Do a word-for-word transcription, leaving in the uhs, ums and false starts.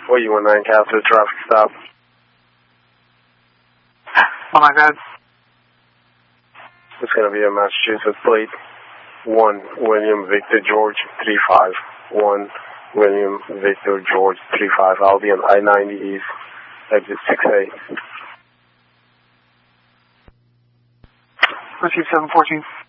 What you want nine Capital traffic stop? Oh my God. It's going to be a Massachusetts plate. one William Victor George three five. one William Victor George three five. I'll be on I ninety East, exit six A. Receive seven fourteen.